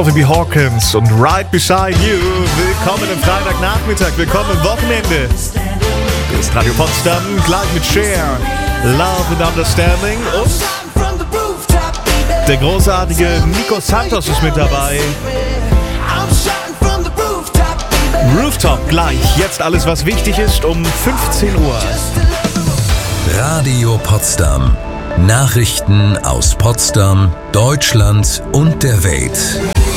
Sophie B. Hawkins und Right Beside You. Willkommen am Freitagnachmittag, willkommen am Wochenende. Das ist Radio Potsdam, gleich mit Cher, Love and Understanding und der großartige Nico Santos ist mit dabei. Rooftop gleich, jetzt alles was wichtig ist um 15 Uhr. Radio Potsdam. Nachrichten aus Potsdam, Deutschland und der Welt.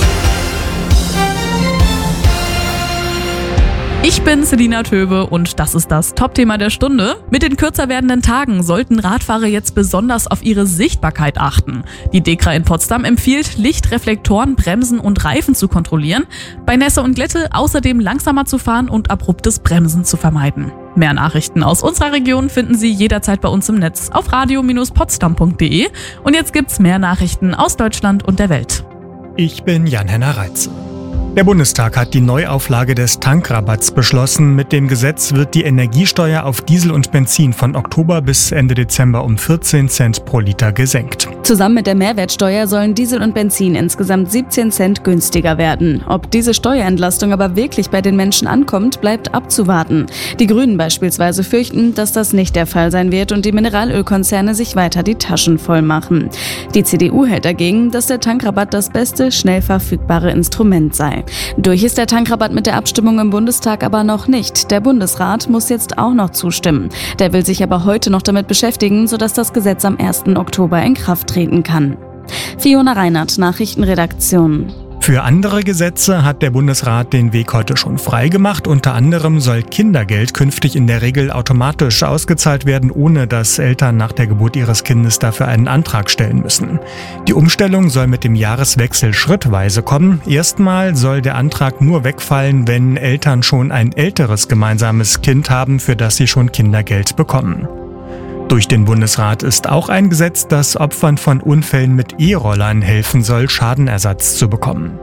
Ich bin Selina Töbe und das ist das Top-Thema der Stunde. Mit den kürzer werdenden Tagen sollten Radfahrer jetzt besonders auf ihre Sichtbarkeit achten. Die DEKRA in Potsdam empfiehlt, Lichtreflektoren, Bremsen und Reifen zu kontrollieren, bei Nässe und Glätte außerdem langsamer zu fahren und abruptes Bremsen zu vermeiden. Mehr Nachrichten aus unserer Region finden Sie jederzeit bei uns im Netz auf radio-potsdam.de. Und jetzt gibt's mehr Nachrichten aus Deutschland und der Welt. Ich bin Jan-Henner Reitze. Der Bundestag hat die Neuauflage des Tankrabatts beschlossen. Mit dem Gesetz wird die Energiesteuer auf Diesel und Benzin von Oktober bis Ende Dezember um 14 Cent pro Liter gesenkt. Zusammen mit der Mehrwertsteuer sollen Diesel und Benzin insgesamt 17 Cent günstiger werden. Ob diese Steuerentlastung aber wirklich bei den Menschen ankommt, bleibt abzuwarten. Die Grünen beispielsweise fürchten, dass das nicht der Fall sein wird und die Mineralölkonzerne sich weiter die Taschen voll machen. Die CDU hält dagegen, dass der Tankrabatt das beste, schnell verfügbare Instrument sei. Durch ist der Tankrabatt mit der Abstimmung im Bundestag aber noch nicht. Der Bundesrat muss jetzt auch noch zustimmen. Der will sich aber heute noch damit beschäftigen, sodass das Gesetz am 1. Oktober in Kraft treten kann. Fiona Reinhardt, Nachrichtenredaktion. Für andere Gesetze hat der Bundesrat den Weg heute schon freigemacht. Unter anderem soll Kindergeld künftig in der Regel automatisch ausgezahlt werden, ohne dass Eltern nach der Geburt ihres Kindes dafür einen Antrag stellen müssen. Die Umstellung soll mit dem Jahreswechsel schrittweise kommen. Erstmal soll der Antrag nur wegfallen, wenn Eltern schon ein älteres gemeinsames Kind haben, für das sie schon Kindergeld bekommen. Durch den Bundesrat ist auch ein Gesetz, das Opfern von Unfällen mit E-Rollern helfen soll, Schadenersatz zu bekommen.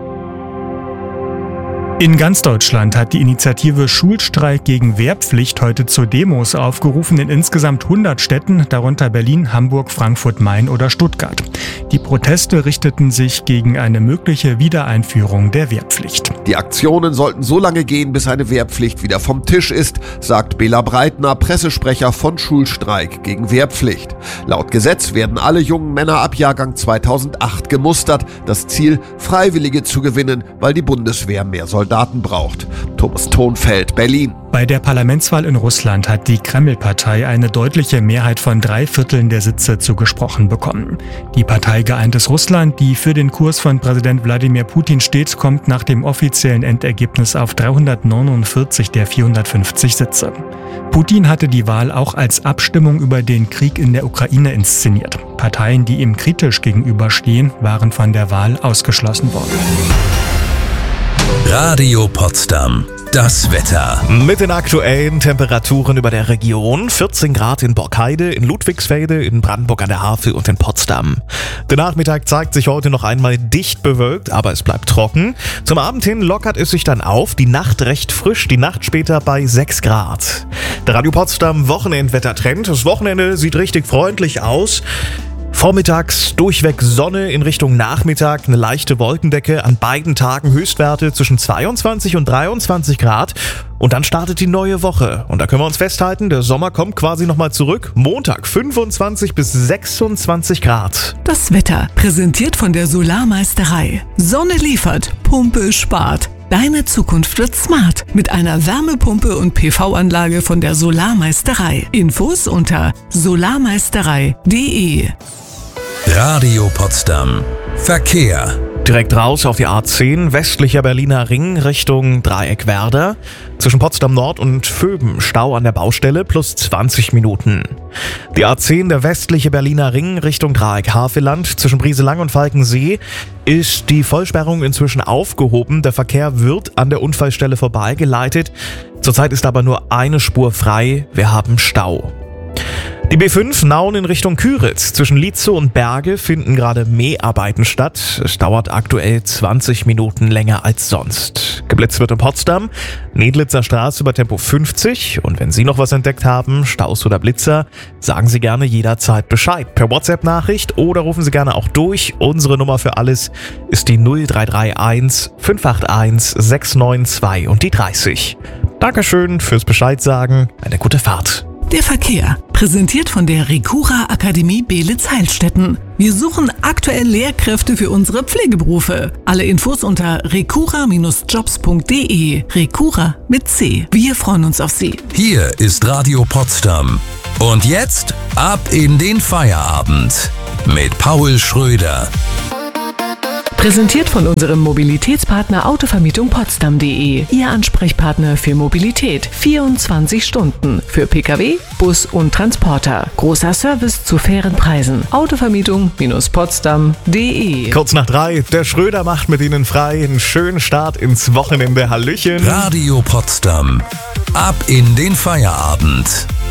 In ganz Deutschland hat die Initiative Schulstreik gegen Wehrpflicht heute zu Demos aufgerufen in insgesamt 100 Städten, darunter Berlin, Hamburg, Frankfurt, Main oder Stuttgart. Die Proteste richteten sich gegen eine mögliche Wiedereinführung der Wehrpflicht. Die Aktionen sollten so lange gehen, bis eine Wehrpflicht wieder vom Tisch ist, sagt Bela Breitner, Pressesprecher von Schulstreik gegen Wehrpflicht. Laut Gesetz werden alle jungen Männer ab Jahrgang 2008 gemustert. Das Ziel, Freiwillige zu gewinnen, weil die Bundeswehr mehr Soldaten braucht. Thomas Thonfeld, Berlin. Bei der Parlamentswahl in Russland hat die Kreml-Partei eine deutliche Mehrheit von 3/4 der Sitze zugesprochen bekommen. Die Partei Geeintes Russland, die für den Kurs von Präsident Wladimir Putin steht, kommt nach dem offiziellen Endergebnis auf 349 der 450 Sitze. Putin hatte die Wahl auch als Abstimmung über den Krieg in der Ukraine inszeniert. Parteien, die ihm kritisch gegenüberstehen, waren von der Wahl ausgeschlossen worden. Radio Potsdam. Das Wetter. Mit den aktuellen Temperaturen über der Region. 14 Grad in Borkheide, in Ludwigsfelde, in Brandenburg an der Havel und in Potsdam. Der Nachmittag zeigt sich heute noch einmal dicht bewölkt, aber es bleibt trocken. Zum Abend hin lockert es sich dann auf. Die Nacht recht frisch, die Nacht später bei 6 Grad. Der Radio Potsdam Wochenendwettertrend. Das Wochenende sieht richtig freundlich aus. Vormittags durchweg Sonne, in Richtung Nachmittag eine leichte Wolkendecke, an beiden Tagen Höchstwerte zwischen 22 und 23 Grad und dann startet die neue Woche. Und da können wir uns festhalten, der Sommer kommt quasi nochmal zurück. Montag 25 bis 26 Grad. Das Wetter präsentiert von der Solarmeisterei. Sonne liefert, Pumpe spart. Deine Zukunft wird smart mit einer Wärmepumpe und PV-Anlage von der Solarmeisterei. Infos unter solarmeisterei.de. Radio Potsdam. Verkehr. Direkt raus auf die A10, westlicher Berliner Ring Richtung Dreieck-Werder. Zwischen Potsdam Nord und Vöben Stau an der Baustelle plus 20 Minuten. Die A10, der westliche Berliner Ring Richtung Dreieck-Havelland zwischen Brieselang und Falkensee ist die Vollsperrung inzwischen aufgehoben. Der Verkehr wird an der Unfallstelle vorbeigeleitet. Zurzeit ist aber nur eine Spur frei. Wir haben Stau. Die B5 Nauen in Richtung Küritz. Zwischen Lietzow und Berge finden gerade Mäharbeiten statt. Es dauert aktuell 20 Minuten länger als sonst. Geblitzt wird in Potsdam, Nedlitzer Straße über Tempo 50. Und wenn Sie noch was entdeckt haben, Staus oder Blitzer, sagen Sie gerne jederzeit Bescheid. Per WhatsApp-Nachricht oder rufen Sie gerne auch durch. Unsere Nummer für alles ist die 0331 581 692 und die 30. Dankeschön fürs Bescheid sagen. Eine gute Fahrt. Der Verkehr, präsentiert von der Recura Akademie Beelitz-Heilstätten. Wir suchen aktuell Lehrkräfte für unsere Pflegeberufe. Alle Infos unter recura-jobs.de. Recura mit C. Wir freuen uns auf Sie. Hier ist Radio Potsdam. Und jetzt ab in den Feierabend mit Paul Schröder. Präsentiert von unserem Mobilitätspartner Autovermietung Potsdam.de. Ihr Ansprechpartner für Mobilität. 24 Stunden. Für Pkw, Bus und Transporter. Großer Service zu fairen Preisen. Autovermietung-potsdam.de. Kurz nach 3, der Schröder macht mit Ihnen frei. Einen schönen Start ins Wochenende. Hallöchen. Radio Potsdam. Ab in den Feierabend.